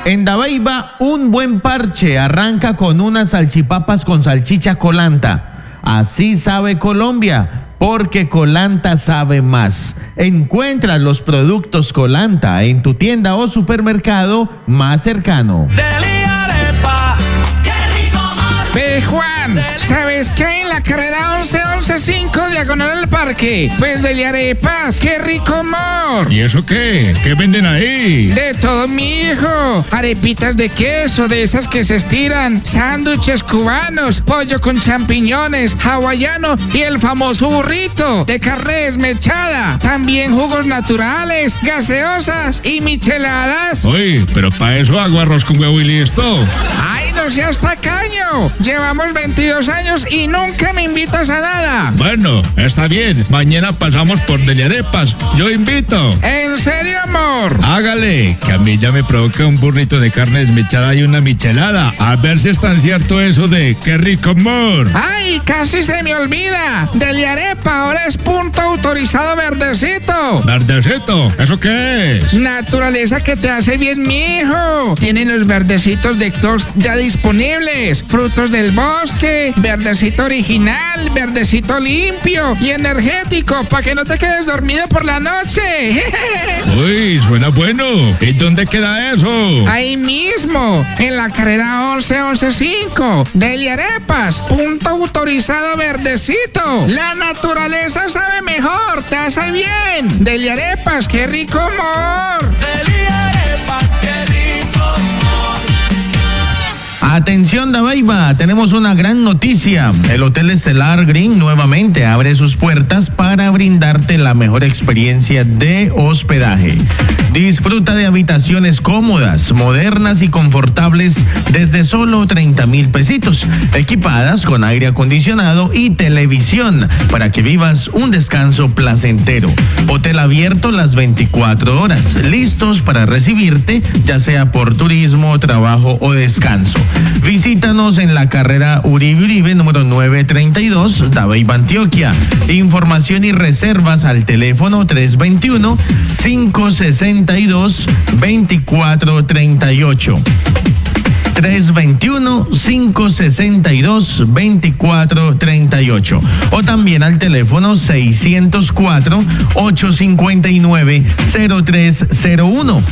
En Dabeiba, un buen parche arranca con unas salchipapas con salchicha Colanta. Así sabe Colombia, porque Colanta sabe más. Encuentra los productos Colanta en tu tienda o supermercado más cercano. Ve, Juan, ¿sabes qué hay en la carrera 11-11-5 diagonal al parque? Pues deli arepas, ¡qué rico amor! ¿Y eso qué? ¿Qué venden ahí? De todo, mi hijo. Arepitas de queso, de esas que se estiran, sándwiches cubanos, pollo con champiñones, hawaiano y el famoso burrito de carne desmechada. También jugos naturales, gaseosas y micheladas. Uy, pero para eso hago arroz con huevo y listo. ¡Ay, no seas tacaño! Llevamos 22 años y nunca me invitas a nada. Bueno, está bien. Mañana pasamos por Deli Arepas. Yo invito. ¿En serio, amor? Hágale, que a mí ya me provoca un burrito de carne desmechada y una michelada. A ver si es tan cierto eso de qué rico amor. ¡Ay, casi se me olvida! Deli Arepa ahora es punto autorizado verdecito. ¿Verdecito? ¿Eso qué es? Naturaleza que te hace bien, mijo. Tienen los verdecitos de Tox ya disponibles. Frutos del bosque, verdecito original, verdecito limpio y energético para que no te quedes dormido por la noche. Uy, suena bueno. ¿Y dónde queda eso? Ahí mismo, en la carrera 11-11-5. Deli Arepas, punto autorizado verdecito. La naturaleza sabe mejor, te hace bien. Deli Arepas, qué rico amor. Deli Arepas, qué rico amor. Atención Dabeiba, tenemos una gran noticia. El Hotel Estelar Green nuevamente abre sus puertas para brindarte la mejor experiencia de hospedaje. Disfruta de habitaciones cómodas, modernas y confortables desde solo 30,000 pesitos, equipadas con aire acondicionado y televisión para que vivas un descanso placentero. Hotel abierto las 24 horas, listos para recibirte, ya sea por turismo, trabajo o descanso. Visítanos en la carrera Uribe número 932, Dabeiba, Antioquia. Información y reservas al teléfono 321-562-2438. 321-562-2438 o también al teléfono 604-859-0301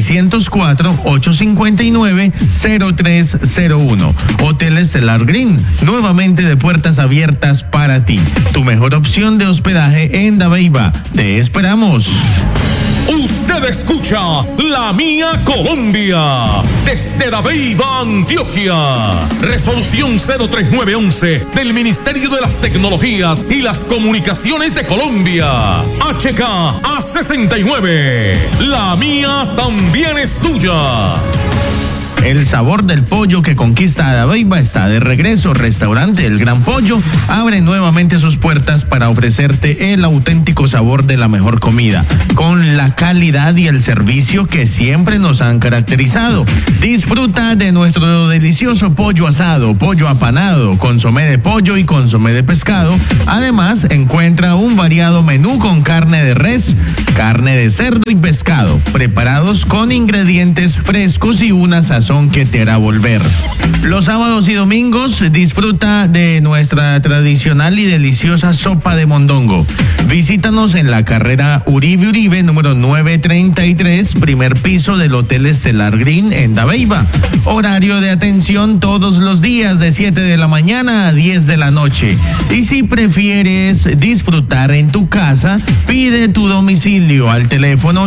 604-859-0301. Hotel Estelar Green, nuevamente de puertas abiertas para ti, tu mejor opción de hospedaje en Dabeiba. Te esperamos. Usted escucha La Mía Colombia desde Dabeiba, Antioquia. Resolución 03911 del Ministerio de las Tecnologías y las Comunicaciones de Colombia. HK A69. La mía también es tuya. El sabor del pollo que conquista a Dabeiba está de regreso. Restaurante El Gran Pollo abre nuevamente sus puertas para ofrecerte el auténtico sabor de la mejor comida, con la calidad y el servicio que siempre nos han caracterizado. Disfruta de nuestro delicioso pollo asado, pollo apanado, consomé de pollo y consomé de pescado. Además, encuentra un variado menú con carne de res, carne de cerdo y pescado, preparados con ingredientes frescos y una sazón que te hará volver. Los sábados y domingos disfruta de nuestra tradicional y deliciosa sopa de mondongo. Visítanos en la carrera Uribe número 933, primer piso del Hotel Estelar Green en Dabeiba. Horario de atención todos los días de 7 de la mañana a 10 de la noche. Y si prefieres disfrutar en tu casa, pide tu domicilio al teléfono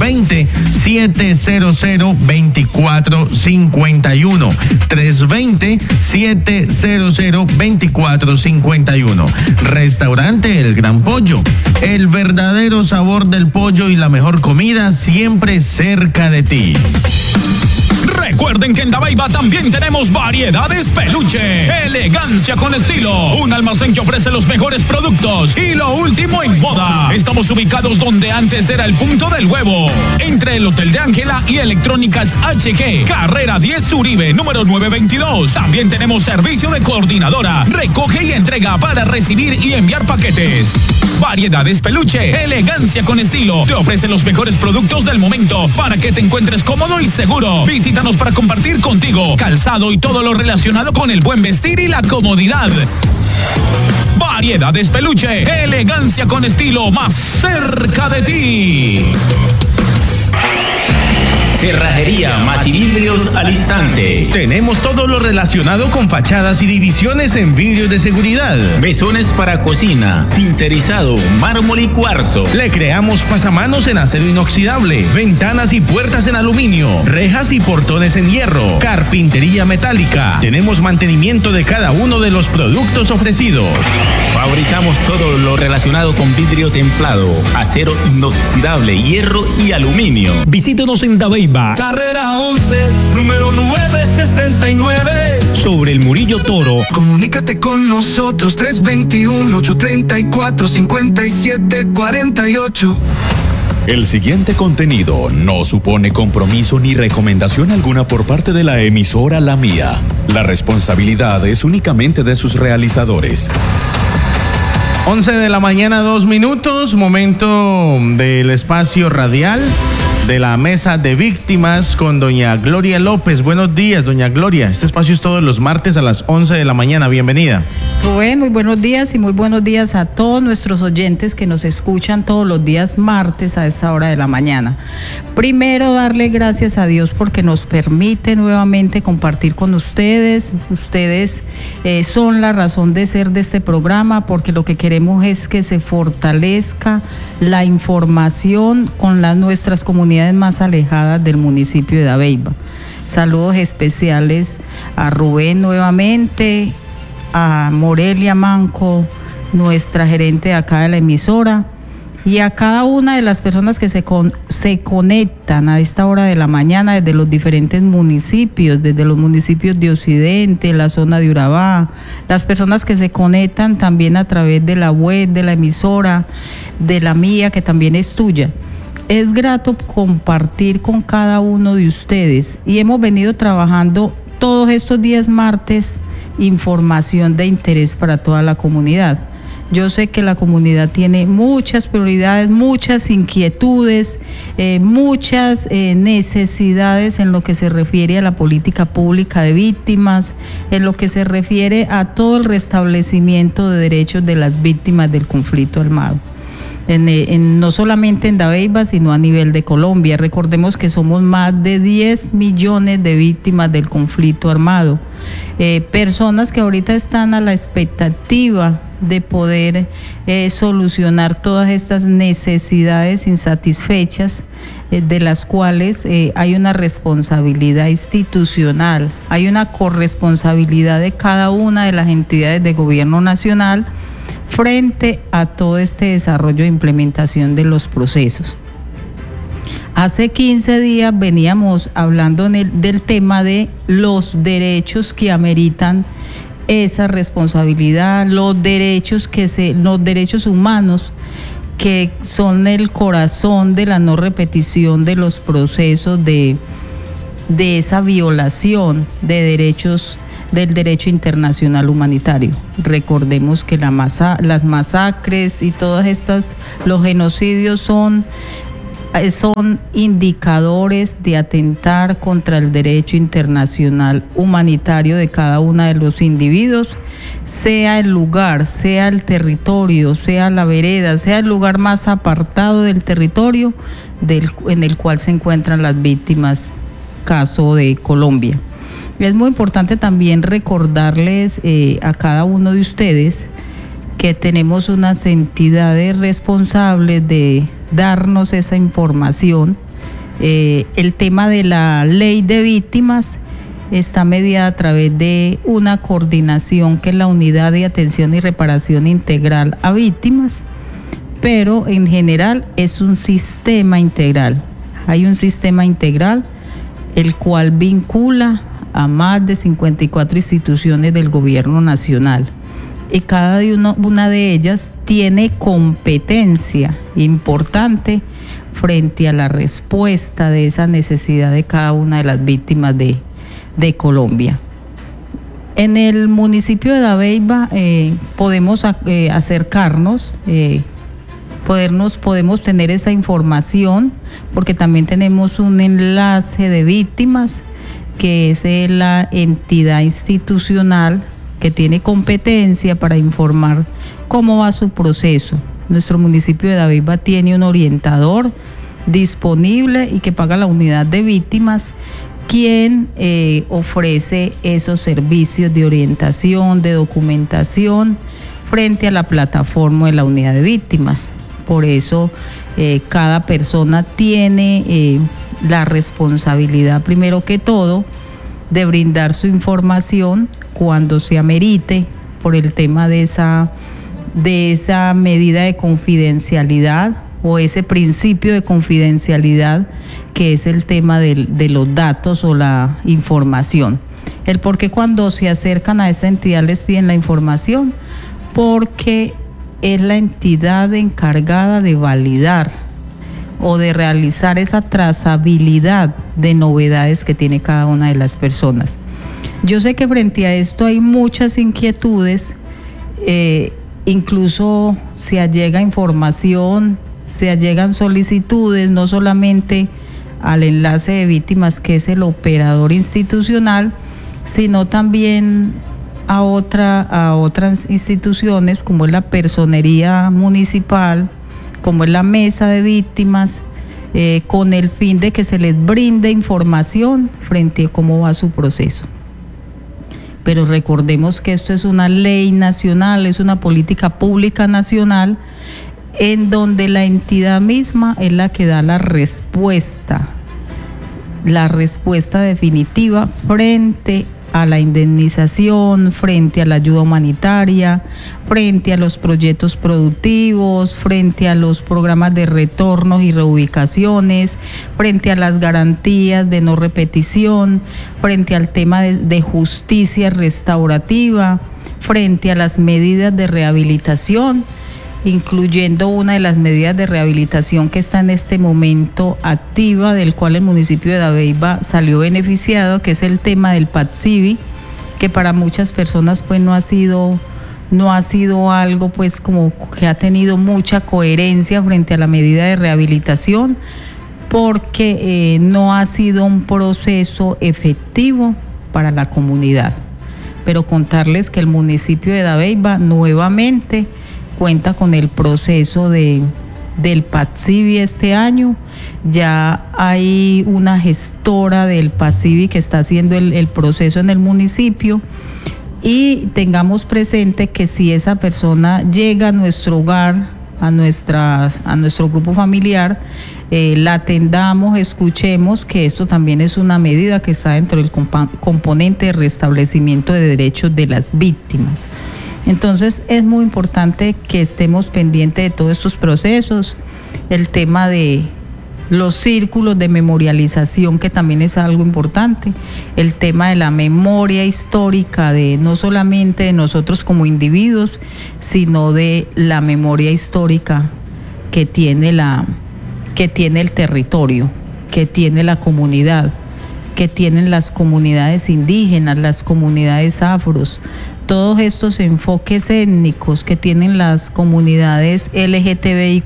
320-700-2451. 320-700-2451. Restaurante El Gran Pollo. El verdadero sabor del pollo y la mejor comida siempre cerca de ti. Recuerda Recuerden que en Dabeiba también tenemos variedades peluche, elegancia con estilo, un almacén que ofrece los mejores productos y lo último en moda. Estamos ubicados donde antes era el Punto del Huevo, entre el Hotel de Ángela y Electrónicas HG, carrera 10 Uribe, número 922. También tenemos servicio de coordinadora, recoge y entrega para recibir y enviar paquetes. Variedades peluche, elegancia con estilo, te ofrece los mejores productos del momento para que te encuentres cómodo y seguro. Visítanos para compartir contigo calzado y todo lo relacionado con el buen vestir y la comodidad. Variedades peluche, elegancia con estilo, más cerca de ti. Cerrajería Masividrios al instante. Tenemos todo lo relacionado con fachadas y divisiones en vidrios de seguridad. Mesones para cocina, sinterizado, mármol y cuarzo. Le creamos pasamanos en acero inoxidable, ventanas y puertas en aluminio, rejas y portones en hierro, carpintería metálica. Tenemos mantenimiento de cada uno de los productos ofrecidos. Fabricamos todo lo relacionado con vidrio templado, acero inoxidable, hierro y aluminio. Visítanos en Dabeiba. Carrera 11, número 969. Sobre el Murillo Toro. Comunícate con nosotros 321-834-5748. El siguiente contenido no supone compromiso ni recomendación alguna por parte de la emisora La Mía. La responsabilidad es únicamente de sus realizadores. 11 de la mañana, 2 minutos, momento del espacio radial de la mesa de víctimas con doña Gloria López. Buenos días, doña Gloria. Este espacio es todos los martes a las 11 de la mañana. Bienvenida. Rubén, muy buenos días y muy buenos días a todos nuestros oyentes que nos escuchan todos los días martes a esta hora de la mañana. Primero, darle gracias a Dios porque nos permite nuevamente compartir con ustedes. Ustedes son la razón de ser de este programa, porque lo que queremos es que se fortalezca la información con nuestras comunidades más alejadas del municipio de Dabeiba. Saludos especiales a Rubén nuevamente, a Morelia Manco, nuestra gerente de acá de la emisora, y a cada una de las personas que se conectan a esta hora de la mañana desde los diferentes municipios, desde los municipios de Occidente, la zona de Urabá, las personas que se conectan también a través de la web de la emisora, de La Mía, que también es tuya. Es grato compartir con cada uno de ustedes y hemos venido trabajando todos estos días martes información de interés para toda la comunidad. Yo sé que la comunidad tiene muchas prioridades, muchas inquietudes, muchas necesidades en lo que se refiere a la política pública de víctimas, en lo que se refiere a todo el restablecimiento de derechos de las víctimas del conflicto armado. No solamente en Dabeiba, sino a nivel de Colombia. Recordemos que somos más de 10 millones de víctimas del conflicto armado. Personas que ahorita están a la expectativa de poder solucionar todas estas necesidades insatisfechas, de las cuales hay una responsabilidad institucional, hay una corresponsabilidad de cada una de las entidades de gobierno nacional frente a todo este desarrollo e implementación de los procesos. Hace 15 días veníamos hablando del tema de los derechos que ameritan esa responsabilidad, los derechos humanos que son el corazón de la no repetición de los procesos de esa violación de derechos del derecho internacional humanitario. Recordemos que las masacres y todas estas, los genocidios son indicadores de atentar contra el derecho internacional humanitario de cada uno de los individuos, sea el lugar, sea el territorio, sea la vereda, sea el lugar más apartado del territorio en el cual se encuentran las víctimas, caso de Colombia. Es muy importante también recordarles a cada uno de ustedes que tenemos unas entidades responsables de darnos esa información. El tema de la ley de víctimas está mediada a través de una coordinación que es la Unidad de Atención y Reparación Integral a Víctimas, pero en general es un sistema integral. Hay un sistema integral el cual vincula a más de 54 instituciones del gobierno nacional. Y cada una de ellas tiene competencia importante frente a la respuesta de esa necesidad de cada una de las víctimas de Colombia. En el municipio de Dabeiba podemos acercarnos, podemos tener esa información, porque también tenemos un enlace de víctimas, que es la entidad institucional que tiene competencia para informar cómo va su proceso. Nuestro municipio de Dabeiba tiene un orientador disponible y que paga la unidad de víctimas, quien ofrece esos servicios de orientación, de documentación frente a la plataforma de la unidad de víctimas. Por eso cada persona tiene la responsabilidad, primero que todo, de brindar su información cuando se amerite por el tema de esa medida de confidencialidad o ese principio de confidencialidad, que es el tema de los datos o la información. El por qué cuando se acercan a esa entidad les piden la información, porque es la entidad encargada de validar o de realizar esa trazabilidad de novedades que tiene cada una de las personas. Yo sé que frente a esto hay muchas inquietudes, incluso se allega información, se allegan solicitudes, no solamente al enlace de víctimas, que es el operador institucional, sino también a otras instituciones, como es la personería municipal, como es la mesa de víctimas, con el fin de que se les brinde información frente a cómo va su proceso. Pero recordemos que esto es una ley nacional, es una política pública nacional, en donde la entidad misma es la que da la respuesta definitiva frente a la indemnización, frente a la ayuda humanitaria, frente a los proyectos productivos, frente a los programas de retornos y reubicaciones, frente a las garantías de no repetición, frente al tema de justicia restaurativa, frente a las medidas de rehabilitación, incluyendo una de las medidas de rehabilitación que está en este momento activa, del cual el municipio de Dabeiba salió beneficiado, que es el tema del PADCIVI, que para muchas personas pues no ha sido algo pues como que ha tenido mucha coherencia frente a la medida de rehabilitación, porque no ha sido un proceso efectivo para la comunidad. Pero contarles que el municipio de Dabeiba nuevamente cuenta con el proceso del PADCIVI este año. Ya hay una gestora del PADCIVI que está haciendo el proceso en el municipio, y tengamos presente que si esa persona llega a nuestro hogar, a nuestro grupo familiar, la atendamos, escuchemos, que esto también es una medida que está dentro del componente de restablecimiento de derechos de las víctimas. Entonces es muy importante que estemos pendientes de todos estos procesos, el tema de los círculos de memorialización, que también es algo importante, el tema de la memoria histórica, de no solamente de nosotros como individuos, sino de la memoria histórica que tiene el territorio, que tiene la comunidad, que tienen las comunidades indígenas, las comunidades afros, todos estos enfoques étnicos que tienen las comunidades LGTBIQ+,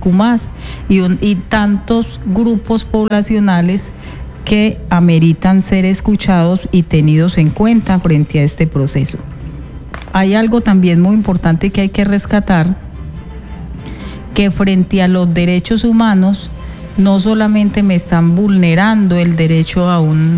y tantos grupos poblacionales que ameritan ser escuchados y tenidos en cuenta frente a este proceso. Hay algo también muy importante que hay que rescatar, que frente a los derechos humanos, no solamente me están vulnerando el derecho a un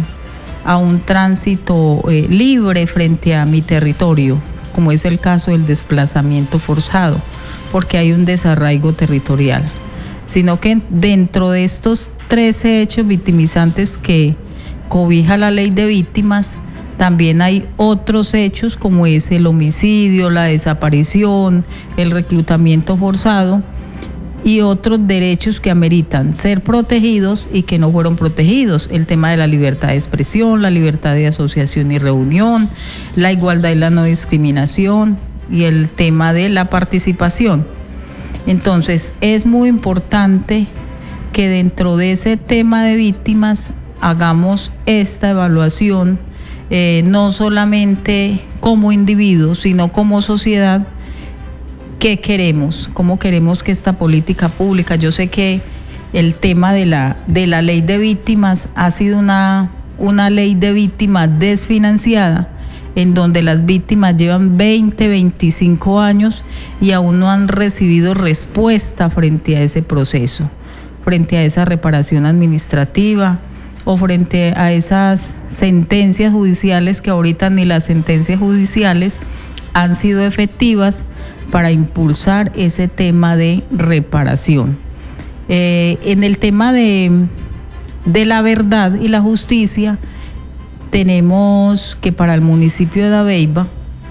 tránsito libre frente a mi territorio, como es el caso del desplazamiento forzado, porque hay un desarraigo territorial, sino que dentro de estos 13 hechos victimizantes que cobija la ley de víctimas, también hay otros hechos como es el homicidio, la desaparición, el reclutamiento forzado, y otros derechos que ameritan ser protegidos y que no fueron protegidos. El tema de la libertad de expresión, la libertad de asociación y reunión, la igualdad y la no discriminación y el tema de la participación. Entonces, es muy importante que dentro de ese tema de víctimas hagamos esta evaluación, no solamente como individuos, sino como sociedad. ¿Qué queremos? ¿Cómo queremos que esta política pública? Yo sé que el tema de la ley de víctimas ha sido una ley de víctimas desfinanciada, en donde las víctimas llevan 20, 25 años y aún no han recibido respuesta frente a ese proceso, frente a esa reparación administrativa o frente a esas sentencias judiciales que ahorita ni las sentencias judiciales han sido efectivas para impulsar ese tema de reparación. En el tema de la verdad y la justicia, tenemos que para el municipio de Dabeiba,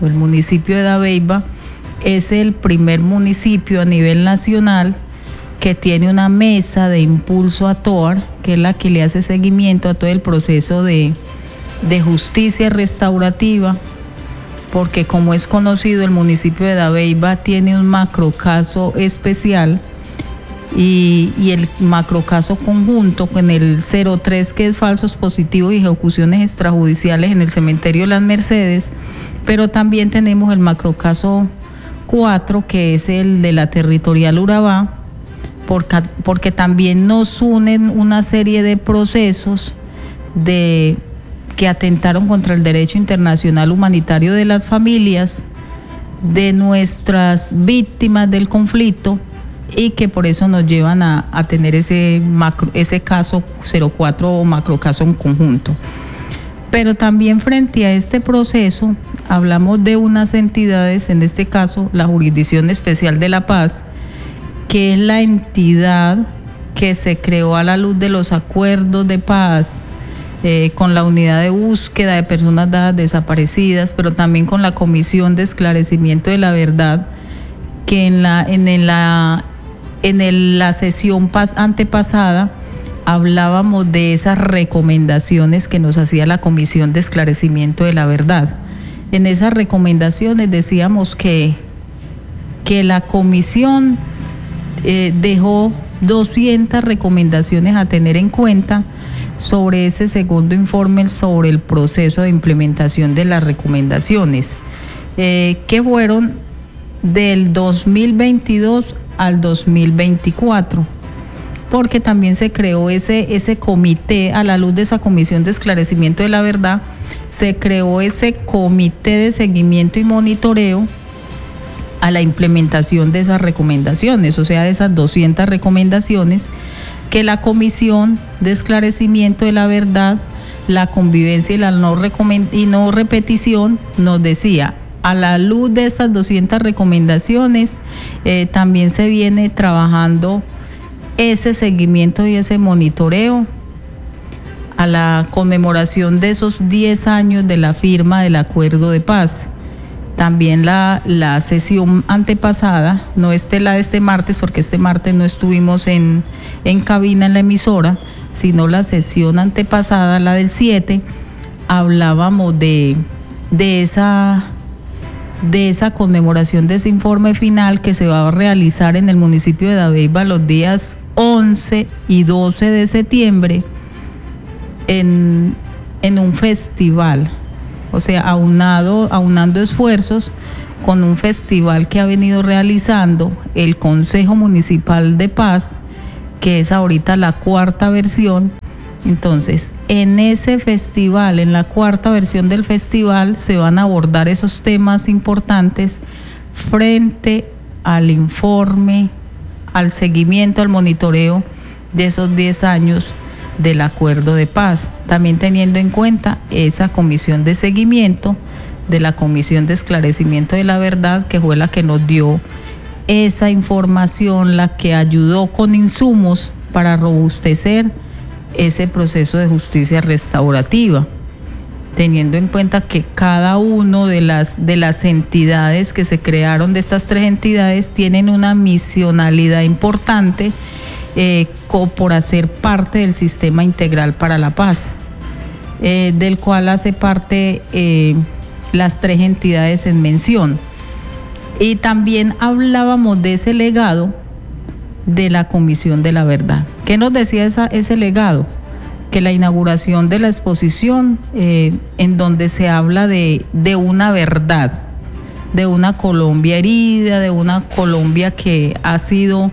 es el primer municipio a nivel nacional que tiene una mesa de impulso a TOAR, que es la que le hace seguimiento a todo el proceso de justicia restaurativa, porque como es conocido, el municipio de Dabeiba tiene un macrocaso especial y el macrocaso conjunto con el 03, que es falsos positivos y ejecuciones extrajudiciales en el cementerio Las Mercedes, pero también tenemos el macrocaso 4, que es el de la territorial Urabá, porque también nos unen una serie de procesos que atentaron contra el derecho internacional humanitario de las familias, de nuestras víctimas del conflicto, y que por eso nos llevan a tener ese caso 04 o macrocaso en conjunto. Pero también frente a este proceso hablamos de unas entidades, en este caso la Jurisdicción Especial de la Paz, que es la entidad que se creó a la luz de los acuerdos de paz, con la unidad de búsqueda de personas dadas desaparecidas, pero también con la Comisión de Esclarecimiento de la Verdad, que en la sesión antepasada hablábamos de esas recomendaciones que nos hacía la Comisión de Esclarecimiento de la Verdad. En esas recomendaciones decíamos que la comisión dejó 200 recomendaciones a tener en cuenta sobre ese segundo informe sobre el proceso de implementación de las recomendaciones, que fueron del 2022 al 2024, porque también se creó ese comité, a la luz de esa Comisión de Esclarecimiento de la Verdad, se creó ese comité de seguimiento y monitoreo a la implementación de esas recomendaciones, o sea, de esas 200 recomendaciones que la Comisión de Esclarecimiento de la Verdad, la convivencia y la no repetición nos decía. A la luz de estas 200 recomendaciones, también se viene trabajando ese seguimiento y ese monitoreo a la conmemoración de esos 10 años de la firma del Acuerdo de Paz. También la sesión antepasada, no la de este martes, porque este martes no estuvimos en cabina en la emisora, sino la sesión antepasada, la del 7, hablábamos de esa conmemoración, de ese informe final que se va a realizar en el municipio de Dabeiba los días 11 y 12 de septiembre en un festival. O sea, aunando esfuerzos con un festival que ha venido realizando el Consejo Municipal de Paz, que es ahorita la 4ª versión. Entonces, en ese festival, en la 4ª versión del festival, se van a abordar esos temas importantes frente al informe, al seguimiento, al monitoreo de esos 10 años del Acuerdo de Paz, también teniendo en cuenta esa comisión de seguimiento de la Comisión de Esclarecimiento de la Verdad, que fue la que nos dio esa información, la que ayudó con insumos para robustecer ese proceso de justicia restaurativa. teniendo en cuenta que cada uno de las entidades que se crearon, de estas 3 entidades, tienen una misionalidad importante por hacer parte del Sistema Integral para la Paz, del cual hace parte las 3 entidades en mención. Y también hablábamos de ese legado de la Comisión de la Verdad. ¿Qué nos decía ese legado? Que la inauguración de la exposición, en donde se habla de una verdad, de una Colombia herida, de una Colombia que ha sido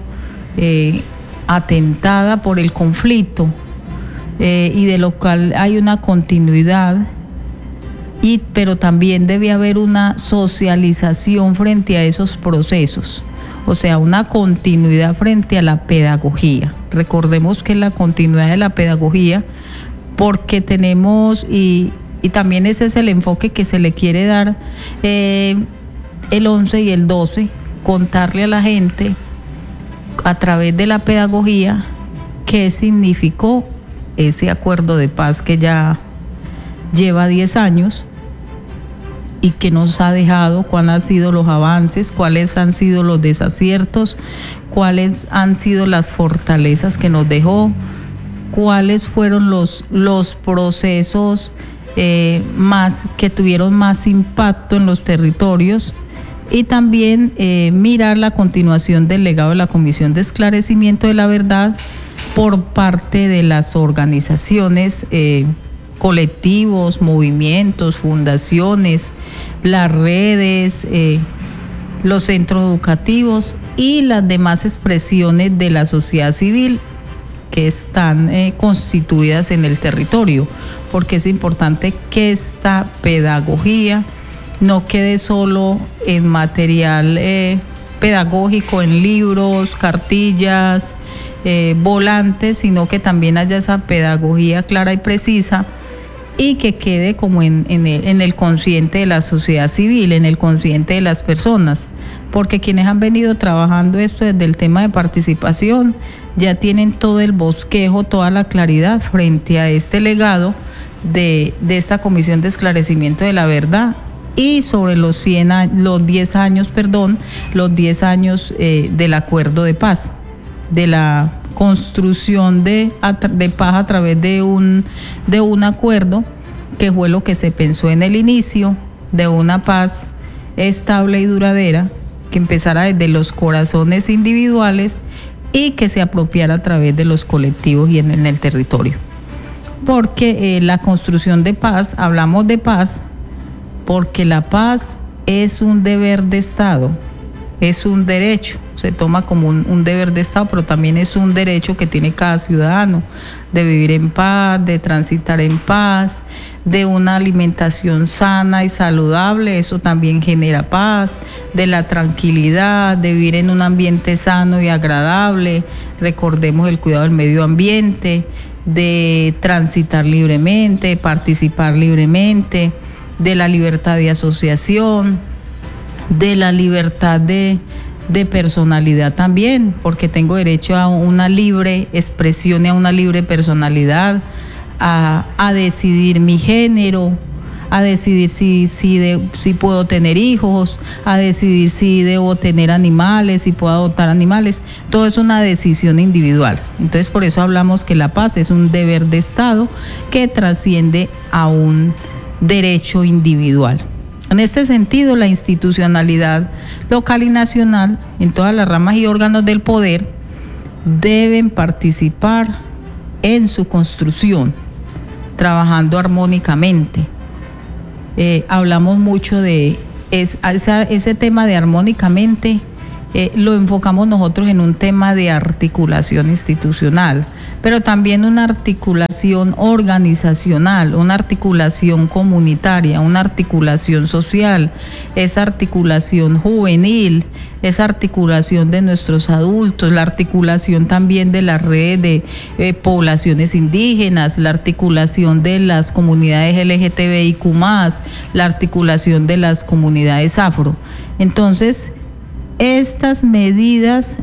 atentada por el conflicto, y de lo cual hay una continuidad, pero también debe haber una socialización frente a esos procesos, o sea, una continuidad frente a la pedagogía. Recordemos que la continuidad de la pedagogía, porque tenemos, y también ese es el enfoque que se le quiere dar, el 11 y el 12, contarle a la gente a través de la pedagogía qué significó ese acuerdo de paz que ya lleva 10 años y que nos ha dejado, cuáles han sido los avances, cuáles han sido los desaciertos, cuáles han sido las fortalezas que nos dejó, cuáles fueron los procesos que tuvieron más impacto en los territorios, y también mirar la continuación del legado de la Comisión de Esclarecimiento de la Verdad por parte de las organizaciones, colectivos, movimientos, fundaciones, las redes, los centros educativos y las demás expresiones de la sociedad civil que están constituidas en el territorio, porque es importante que esta pedagogía no quede solo en material pedagógico, en libros, cartillas, volantes, sino que también haya esa pedagogía clara y precisa y que quede como en el consciente de la sociedad civil, en el consciente de las personas, porque quienes han venido trabajando esto desde el tema de participación ya tienen todo el bosquejo, toda la claridad frente a este legado de esta Comisión de Esclarecimiento de la Verdad, y sobre los 10 años del acuerdo de paz, de la construcción de paz a través de un acuerdo que fue lo que se pensó en el inicio, de una paz estable y duradera que empezara desde los corazones individuales y que se apropiara a través de los colectivos y en el territorio. Porque la construcción de paz, hablamos de paz porque la paz es un deber de Estado, es un derecho, se toma como un deber de Estado, pero también es un derecho que tiene cada ciudadano, de vivir en paz, de transitar en paz, de una alimentación sana y saludable, eso también genera paz, de la tranquilidad, de vivir en un ambiente sano y agradable, recordemos el cuidado del medio ambiente, de transitar libremente, de participar libremente, de la libertad de asociación, de la libertad de personalidad también, porque tengo derecho a una libre expresión y a una libre personalidad, a decidir mi género, a decidir si puedo tener hijos, a decidir si debo tener animales, si puedo adoptar animales. Todo es una decisión individual. Entonces, por eso hablamos que la paz es un deber de Estado que trasciende a un derecho individual. En este sentido, la institucionalidad local y nacional, en todas las ramas y órganos del poder, deben participar en su construcción, trabajando armónicamente. Hablamos mucho de ese tema de armónicamente, lo enfocamos nosotros en un tema de articulación institucional, pero también una articulación organizacional, una articulación comunitaria, una articulación social, esa articulación juvenil, esa articulación de nuestros adultos, la articulación también de las redes de poblaciones indígenas, la articulación de las comunidades LGTBIQ+, la articulación de las comunidades afro. Entonces, estas medidas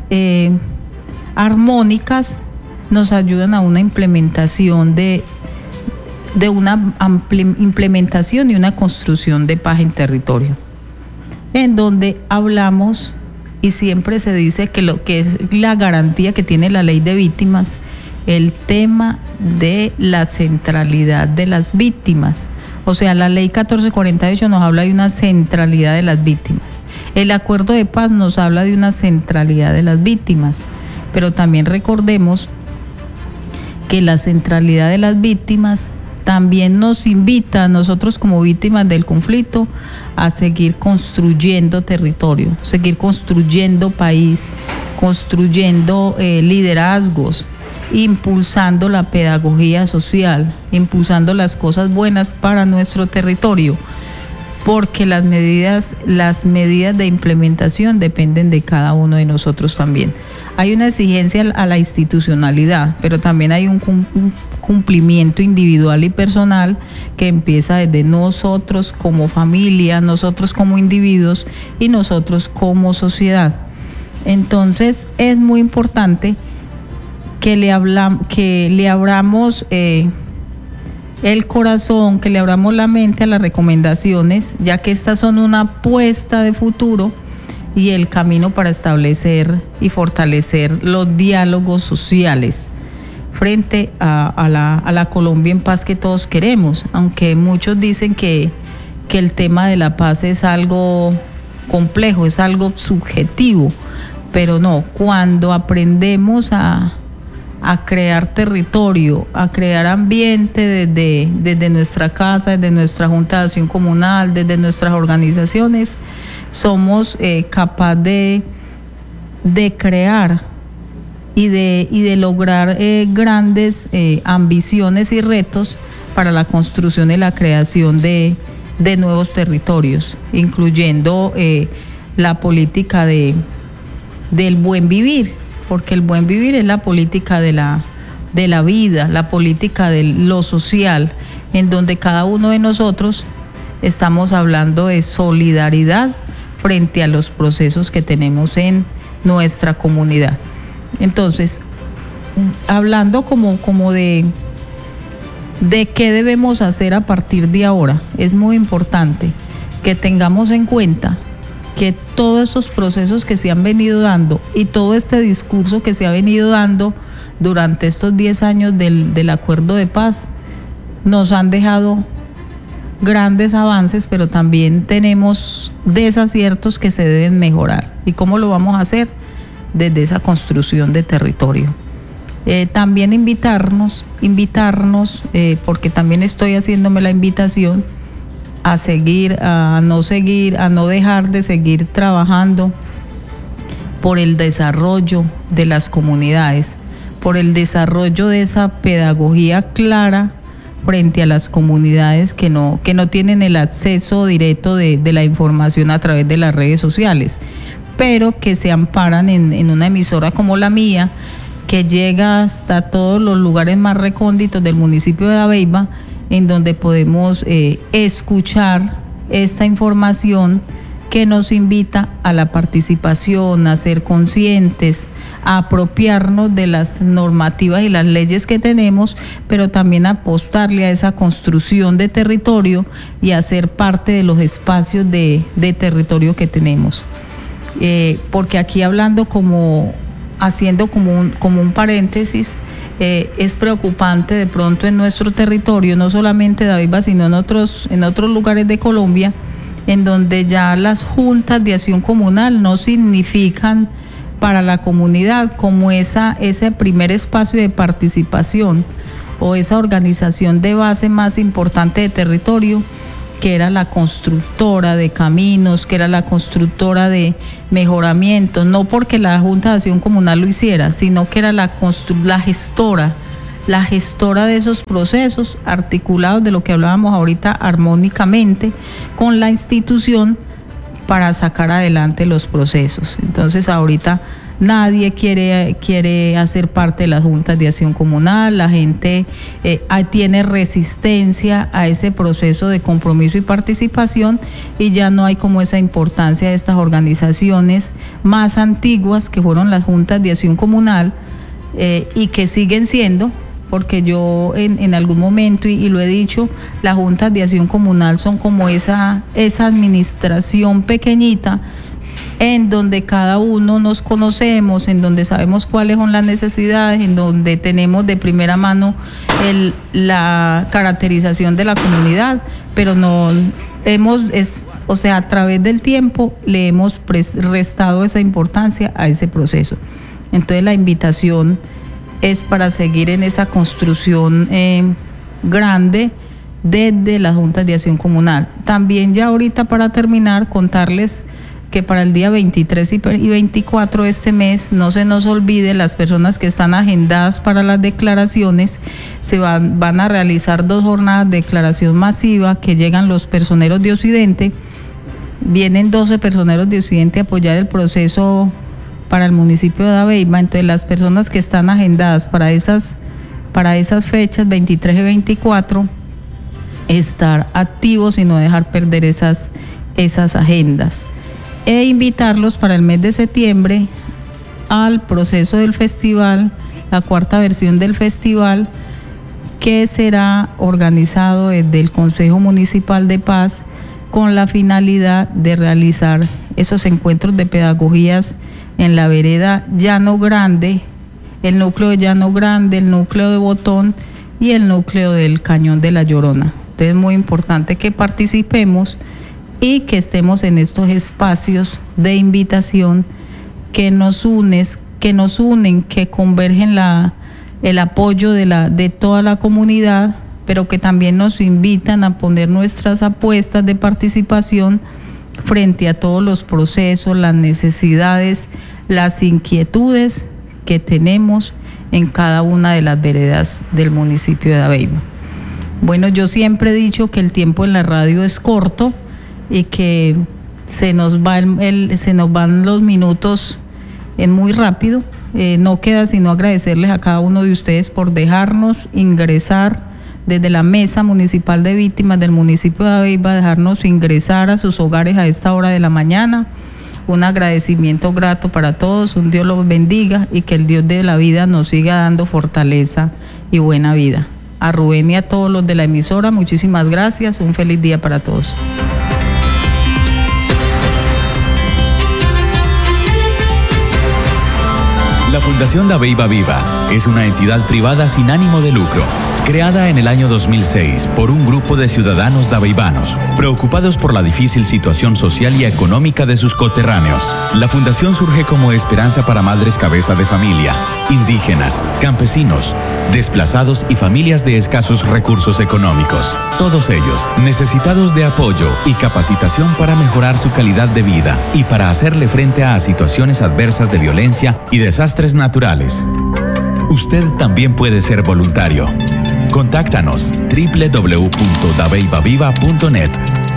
armónicas nos ayudan a una implementación de una implementación y una construcción de paz en territorio, en donde hablamos y siempre se dice que lo que es la garantía que tiene la ley de víctimas, el tema de la centralidad de las víctimas. O sea, la ley 1448 nos habla de una centralidad de las víctimas. El acuerdo de paz nos habla de una centralidad de las víctimas, pero también recordemos que la centralidad de las víctimas también nos invita a nosotros como víctimas del conflicto a seguir construyendo territorio, seguir construyendo país, construyendo liderazgos, impulsando la pedagogía social, impulsando las cosas buenas para nuestro territorio, porque las medidas de implementación dependen de cada uno de nosotros también. Hay una exigencia a la institucionalidad, pero también hay un cumplimiento individual y personal que empieza desde nosotros como familia, nosotros como individuos y nosotros como sociedad. Entonces es muy importante que le abramos el corazón, que le abramos la mente a las recomendaciones, ya que estas son una apuesta de futuro y el camino para establecer y fortalecer los diálogos sociales frente a la Colombia en paz que todos queremos, aunque muchos dicen que el tema de la paz es algo complejo, es algo subjetivo, pero no, cuando aprendemos a crear territorio, a crear ambiente desde nuestra casa, desde nuestra Junta de Acción Comunal, desde nuestras organizaciones, somos capaces de crear y de lograr grandes ambiciones y retos para la construcción y la creación de nuevos territorios, incluyendo la política del buen vivir, porque el buen vivir es la política de la vida, la política de lo social, en donde cada uno de nosotros estamos hablando de solidaridad frente a los procesos que tenemos en nuestra comunidad. Entonces, hablando como de qué debemos hacer a partir de ahora, es muy importante que tengamos en cuenta que todos esos procesos que se han venido dando y todo este discurso que se ha venido dando durante estos 10 años del acuerdo de paz nos han dejado grandes avances, pero también tenemos desaciertos que se deben mejorar. ¿Y cómo lo vamos a hacer? Desde esa construcción de territorio. También invitarnos, porque también estoy haciéndome la invitación a no dejar de seguir trabajando por el desarrollo de las comunidades, por el desarrollo de esa pedagogía clara frente a las comunidades que no tienen el acceso directo de la información a través de las redes sociales, pero que se amparan en una emisora como la mía, que llega hasta todos los lugares más recónditos del municipio de Dabeiba, en donde podemos escuchar esta información que nos invita a la participación, a ser conscientes, a apropiarnos de las normativas y las leyes que tenemos, pero también apostarle a esa construcción de territorio y a ser parte de los espacios de territorio que tenemos. Porque aquí hablando haciendo como un paréntesis, es preocupante de pronto en nuestro territorio, no solamente Dabeiba, sino en otros lugares de Colombia, en donde ya las juntas de acción comunal no significan para la comunidad como ese primer espacio de participación o esa organización de base más importante de territorio, que era la constructora de caminos, que era la constructora de mejoramiento, no porque la Junta de Acción Comunal lo hiciera, sino que era la gestora de esos procesos articulados, de lo que hablábamos ahorita, armónicamente con la institución para sacar adelante los procesos. Entonces ahorita nadie quiere hacer parte de las juntas de acción comunal, la gente tiene resistencia a ese proceso de compromiso y participación, y ya no hay como esa importancia de estas organizaciones más antiguas que fueron las juntas de acción comunal y que siguen siendo, porque yo en algún momento, y lo he dicho, las juntas de acción comunal son como esa administración pequeñita en donde cada uno nos conocemos, en donde sabemos cuáles son las necesidades, en donde tenemos de primera mano la caracterización de la comunidad, pero a través del tiempo le hemos restado esa importancia a ese proceso. Entonces la invitación es para seguir en esa construcción grande desde las juntas de acción comunal. También ya ahorita, para terminar, contarles que para el día 23 y 24 de este mes, no se nos olvide, las personas que están agendadas para las declaraciones, van a realizar 2 jornadas de declaración masiva, que llegan los personeros de Occidente. Vienen 12 personeros de Occidente a apoyar el proceso para el municipio de Dabeiba. Entonces las personas que están agendadas para esas fechas, 23 y 24, estar activos y no dejar perder esas agendas. E invitarlos para el mes de septiembre al proceso del festival, la 4ª versión del festival, que será organizado desde el Consejo Municipal de Paz, con la finalidad de realizar esos encuentros de pedagogías en la vereda Llano Grande, el núcleo de Llano Grande, el núcleo de Botón y el núcleo del Cañón de la Llorona. Entonces es muy importante que participemos y que estemos en estos espacios de invitación que nos unen, que convergen el apoyo de toda la comunidad, pero que también nos invitan a poner nuestras apuestas de participación frente a todos los procesos, las necesidades, las inquietudes que tenemos en cada una de las veredas del municipio de Dabeiba. Bueno, yo siempre he dicho que el tiempo en la radio es corto y que se nos van los minutos muy rápido. No queda sino agradecerles a cada uno de ustedes por dejarnos ingresar desde la Mesa Municipal de Víctimas del municipio de Dabeiba, dejarnos ingresar a sus hogares a esta hora de la mañana. Un agradecimiento grato para todos, un Dios los bendiga y que el Dios de la vida nos siga dando fortaleza y buena vida. A Rubén y a todos los de la emisora, muchísimas gracias, un feliz día para todos. La Fundación Dabeiba Viva es una entidad privada sin ánimo de lucro, creada en el año 2006 por un grupo de ciudadanos dabeibanos, preocupados por la difícil situación social y económica de sus coterráneos. La fundación surge como esperanza para madres cabeza de familia, indígenas, campesinos, desplazados y familias de escasos recursos económicos. Todos ellos necesitados de apoyo y capacitación para mejorar su calidad de vida y para hacerle frente a situaciones adversas de violencia y desastres naturales. Usted también puede ser voluntario. Contáctanos www.dabeibaviva.net.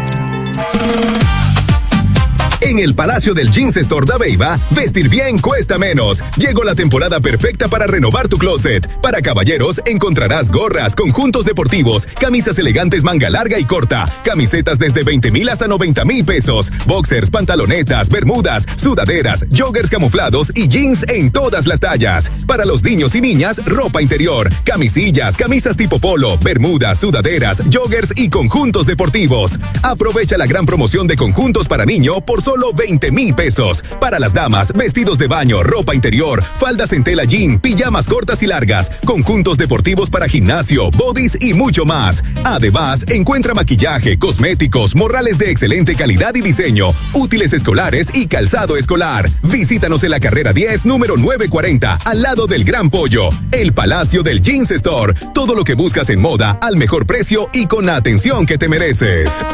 En el Palacio del Jeans Store Dabeiba, vestir bien cuesta menos. Llegó la temporada perfecta para renovar tu closet. Para caballeros encontrarás gorras, conjuntos deportivos, camisas elegantes manga larga y corta, camisetas desde 20,000 hasta 90,000 pesos, boxers, pantalonetas, bermudas, sudaderas, joggers camuflados y jeans en todas las tallas. Para los niños y niñas, ropa interior, camisillas, camisas tipo polo, bermudas, sudaderas, joggers y conjuntos deportivos. Aprovecha la gran promoción de conjuntos para niño por solo 20,000 pesos. Para las damas, vestidos de baño, ropa interior, faldas en tela jean, pijamas cortas y largas, conjuntos deportivos para gimnasio, bodies y mucho más. Además, encuentra maquillaje, cosméticos, morrales de excelente calidad y diseño, útiles escolares y calzado escolar. Visítanos en la carrera 10, número 940, al lado del Gran Pollo. El Palacio del Jeans Store. Todo lo que buscas en moda al mejor precio y con la atención que te mereces.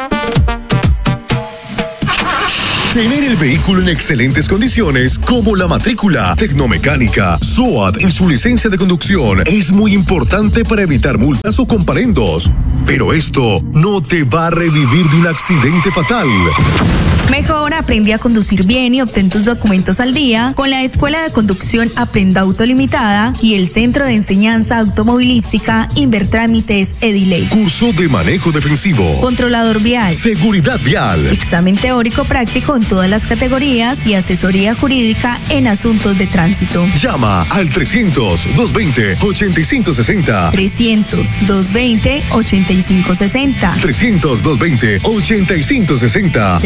Tener el vehículo en excelentes condiciones, como la matrícula, tecnomecánica, SOAT y su licencia de conducción, es muy importante para evitar multas o comparendos. Pero esto no te va a revivir de un accidente fatal. Mejor aprende a conducir bien y obtén tus documentos al día con la Escuela de Conducción Aprenda Auto Limitada y el Centro de Enseñanza Automovilística Invertrámites Ediley. Curso de manejo defensivo, controlador vial, seguridad vial, examen teórico práctico en todas las categorías y asesoría jurídica en asuntos de tránsito. Llama al 300-220-8560. 300-220-8560. 300-220-8560.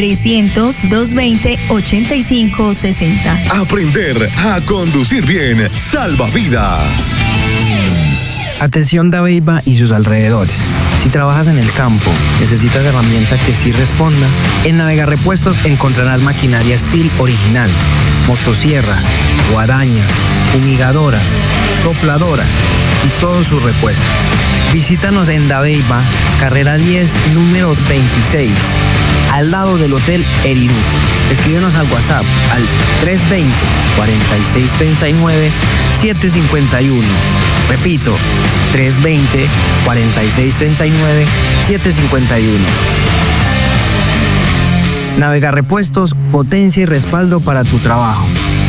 300-220-8560. Aprender a conducir bien salva vidas. Atención Dabeiba y sus alrededores. Si trabajas en el campo, necesitas herramienta que sí responda. En Navegarrepuestos encontrarás maquinaria Steel original, motosierras, guadañas, fumigadoras, sopladoras y todos sus repuestos. Visítanos en Dabeiba, carrera 10, número 26, al lado del Hotel Erirú. Escríbenos al WhatsApp al 320-4639-751. Repito, 320-4639-751. Navegarrepuestos, potencia y respaldo para tu trabajo.